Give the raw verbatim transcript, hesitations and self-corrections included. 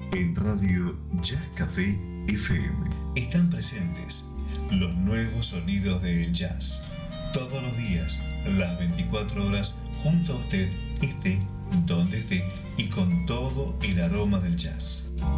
En Radio Jazz Café F M están presentes los nuevos sonidos del jazz. Todos los días, las veinticuatro horas, junto a usted, esté donde esté y con todo el aroma del jazz.